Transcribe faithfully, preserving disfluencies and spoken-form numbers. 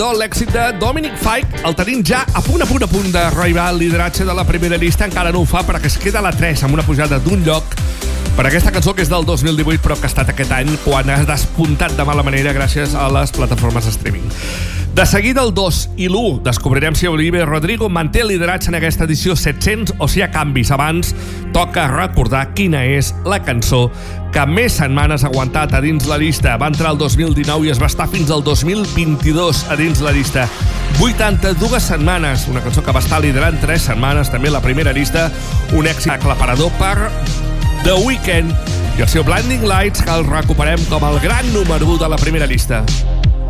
L'èxit de Dominic Fike el tenim ja a punt a punt a punt d'arribar al lideratge de la primera llista. Encara no ho fa perquè es queda a la tres amb una pujada d'un lloc per aquesta cançó que és del dos mil divuit però que ha estat aquest any quan ha despuntat de mala manera gràcies a les plataformes de streaming. De seguida el dos i l'u descobrirem si Olivia Rodrigo manté el lideratge en aquesta edició set-cents o si hi ha canvis. Abans toca recordar quina és la cançó que més setmanes ha aguantat a dins la llista. Va entrar el dos mil dinou i es va estar fins al dos mil vint-i-dos a dins la llista. vuitanta-dues setmanes, una cançó que va estar liderant tres setmanes, també la primera llista, un èxit aclaparador per The Weeknd i el seu Blinding Lights, que el recuperem com el gran número u de la primera llista.